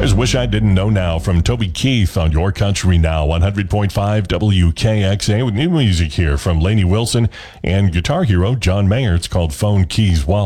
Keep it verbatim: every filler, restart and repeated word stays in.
Here's Wish I Didn't Know Now from Toby Keith on Your Country Now, one hundred point five W K X A, with new music here from Lainey Wilson and Guitar Hero John Mayer. It's called Phone Keys Wallet.